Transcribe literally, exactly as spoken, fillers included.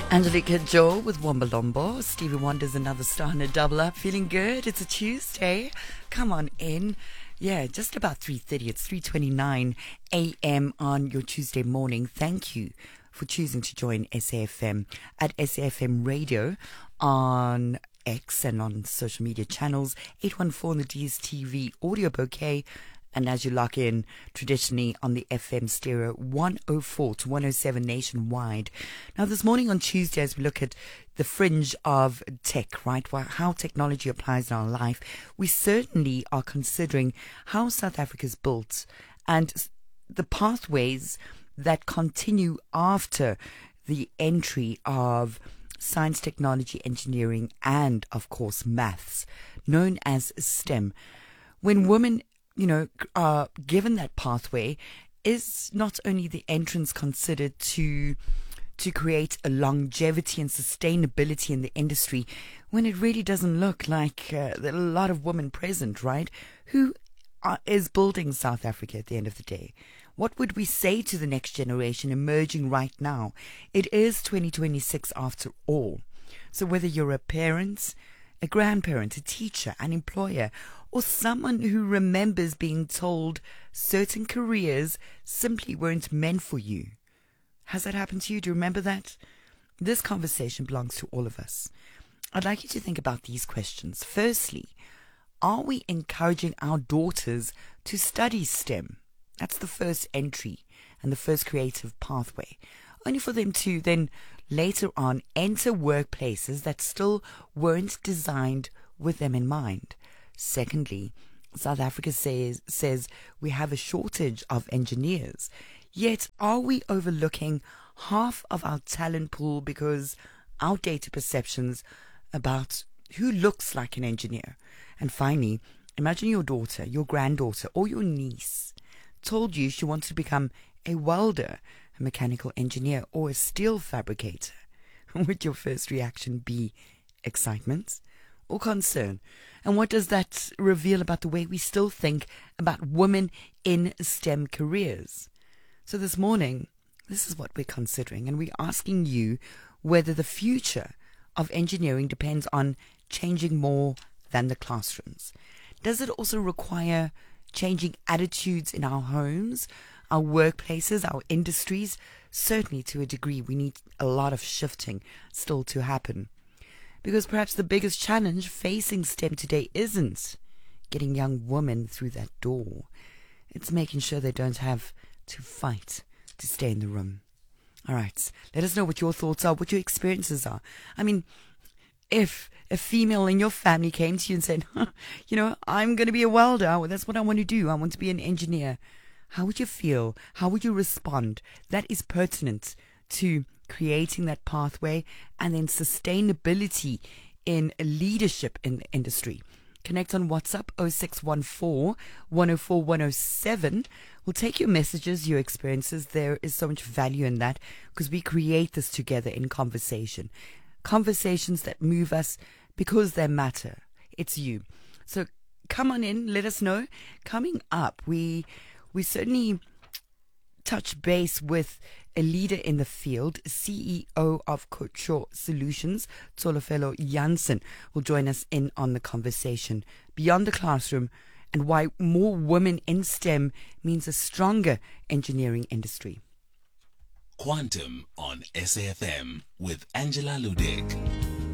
Angelique Kidjo with Wombalombo. Stevie Wonder's another star in a double up. Feeling good? It's a Tuesday. Come on in. Yeah, just about three thirty. It's three twenty-nine a.m. on your Tuesday morning. Thank you for choosing to join S A F M at S A F M Radio on X and on social media channels. eight one four on the D S T V audio bouquet. And as you lock in traditionally on the F M stereo one oh four to one oh seven nationwide. Now this morning on Tuesday, as we look at the fringe of tech, right, how technology applies in our life, we certainly are considering how South Africa is built and the pathways that continue after the entry of science, technology, engineering, and of course maths, known as STEM. When women you know, uh, given that pathway, is not only the entrance considered to to create a longevity and sustainability in the industry, when it really doesn't look like uh, there are a lot of women present, right? Who are, is building South Africa at the end of the day? What would we say to the next generation emerging right now? It is twenty twenty-six after all. So whether you're a parent, a grandparent, a teacher, an employer, or someone who remembers being told certain careers simply weren't meant for you. Has that happened to you? Do you remember that? This conversation belongs to all of us. I'd like you to think about these questions. Firstly, are we encouraging our daughters to study STEM? That's the first entry and the first creative pathway. Only for them to then later on enter workplaces that still weren't designed with them in mind. Secondly, South Africa says says we have a shortage of engineers. Yet, are we overlooking half of our talent pool because outdated perceptions about who looks like an engineer? And finally, imagine your daughter, your granddaughter, or your niece told you she wants to become a welder, a mechanical engineer, or a steel fabricator. Would your first reaction be excitement or concern? And what does that reveal about the way we still think about women in STEM careers? So this morning, this is what we're considering, and we're asking you whether the future of engineering depends on changing more than the classrooms. Does it also require changing attitudes in our homes, our workplaces, our industries? Certainly to a degree, we need a lot of shifting still to happen. Because perhaps the biggest challenge facing STEM today isn't getting young women through that door. It's making sure they don't have to fight to stay in the room. All right, let us know what your thoughts are, what your experiences are. I mean, if a female in your family came to you and said, huh, you know, I'm going to be a welder, well, that's what I want to do, I want to be an engineer, how would you feel? How would you respond? That is pertinent to creating that pathway and then sustainability in leadership in the industry. Connect on WhatsApp oh six one four, one oh four, one oh seven. We'll take your messages, your experiences. There is so much value in that because we create this together in conversation. Conversations that move us because they matter. It's you. So come on in, let us know. Coming up, we we certainly touch base with a leader in the field, C E O of Couture Solutions, Tsholofelo Jansen, will join us in on the conversation beyond the classroom and why more women in STEM means a stronger engineering industry. Quantum on S A F M with Angela Ludek.